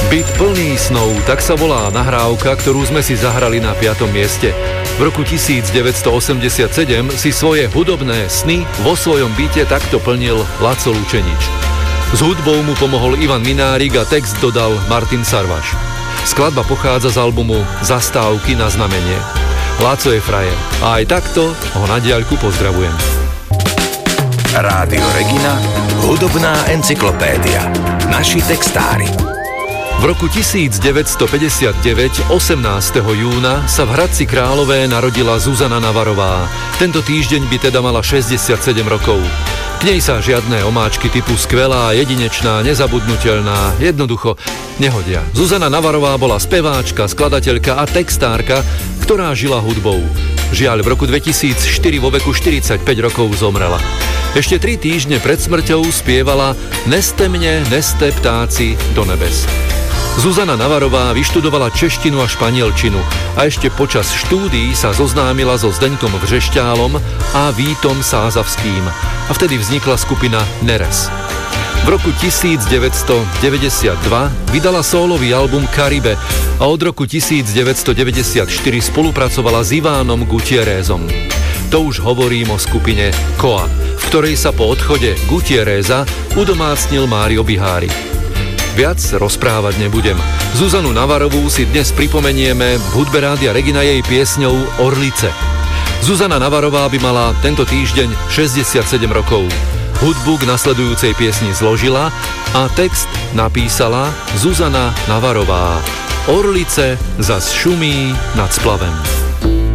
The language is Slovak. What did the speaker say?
Byt plný snov, tak sa volá nahrávka, ktorú sme si zahrali na 5. mieste. V roku 1987 si svoje hudobné sny vo svojom byte takto plnil Laco Lučenič. S hudbou mu pomohol Ivan Minárik a text dodal Martin Sarvaš. Skladba pochádza z albumu Zastávky na znamenie. Láco je frajer a aj takto ho na diaľku pozdravujem. Rádio Regina, hudobná encyklopédia. Naši textári. V roku 1959, 18. júna, sa v Hradci Králové narodila Zuzana Navarová. Tento týždeň by teda mala 67 rokov. K nej sa žiadne omáčky typu skvelá, jedinečná, nezabudnutelná jednoducho nehodia. Zuzana Navarová bola speváčka, skladateľka a textárka, ktorá žila hudbou. Žiaľ, v roku 2004 vo veku 45 rokov zomrela. Ešte 3 týždne pred smrťou spievala Neste mne, neste ptáci do nebes. Zuzana Navarová vyštudovala češtinu a španielčinu a ešte počas štúdií sa zoznámila so Zdeňkom Vřešťálom a Vítom Sázavským a vtedy vznikla skupina Neres. V roku 1992 vydala sólový album Caribe a od roku 1994 spolupracovala s Ivánom Gutierrezom. To už hovorím o skupine Koa, v ktorej sa po odchode Gutierreza udomácnil Mário Bihári. Viac rozprávať nebudem. Zuzanu Navarovú si dnes pripomenieme v hudbe Rádia Regina jej piesňou Orlice. Zuzana Navarová by mala tento týždeň 67 rokov. Hudbu k nasledujúcej piesni zložila a text napísala Zuzana Navarová. Orlice zas šumí nad splavem.